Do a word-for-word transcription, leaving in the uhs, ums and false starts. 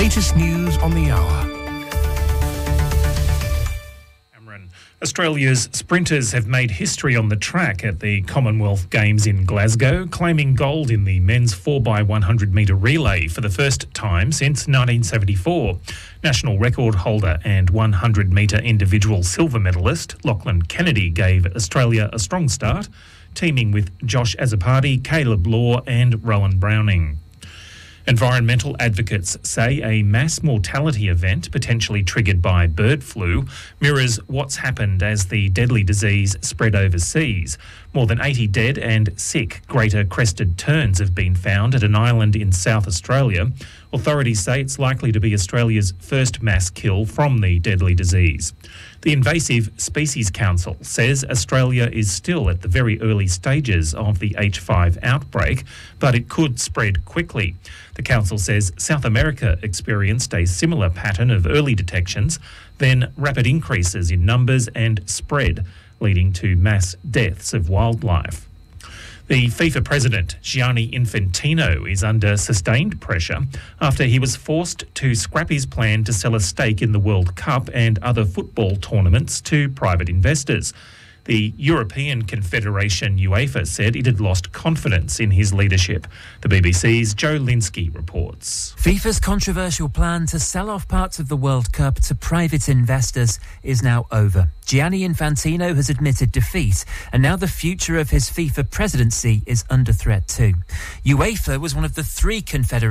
latest news on the hour. Australia's sprinters have made history on the track at the Commonwealth Games in Glasgow, claiming gold in the men's four by one hundred metre relay for the first time since nineteen seventy-four. National record holder and one hundred metre individual silver medalist Lachlan Kennedy gave Australia a strong start, teaming with Josh Azzopardi, Caleb Law and Rowan Browning. Environmental advocates say a mass mortality event potentially triggered by bird flu mirrors what's happened as the deadly disease spread overseas. More than eighty dead and sick greater crested terns have been found at an island in South Australia. Authorities say it's likely to be Australia's first mass kill from the deadly disease. The Invasive Species Council says Australia is still at the very early stages of the H five outbreak, but it could spread quickly. The council says South America experienced a similar pattern of early detections, then rapid increases in numbers and spread, leading to mass deaths of wildlife. The FIFA president, Gianni Infantino, is under sustained pressure after he was forced to scrap his plan to sell a stake in the World Cup and other football tournaments to private investors. The European Confederation, UEFA, said it had lost confidence in his leadership. The B B C's Joe Linsky reports. FIFA's controversial plan to sell off parts of the World Cup to private investors is now over. Gianni Infantino has admitted defeat, and now the future of his FIFA presidency is under threat too. UEFA was one of the three confederations